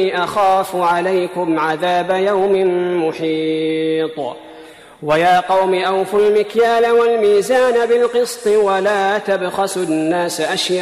إني أخاف عليكم عذاب يوم محيط ويا قوم أوفوا المكيال والميزان بالقسط ولا تبخسوا الناس أشياء